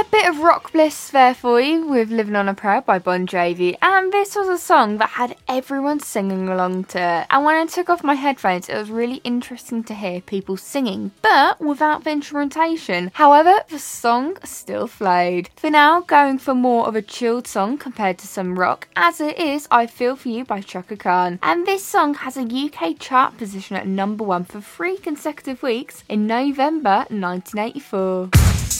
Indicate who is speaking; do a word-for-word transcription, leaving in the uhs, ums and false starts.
Speaker 1: A bit of rock bliss there for you with Living on a Prayer by Bon Jovi, and this was a song that had everyone singing along to it. And when I took off my headphones, it was really interesting to hear people singing, but without the instrumentation. However, the song still flowed. For now, going for more of a chilled song compared to some rock, as it is I Feel For You by Chaka Khan. And this song has a U K chart position at number one for three consecutive weeks in November nineteen eighty-four.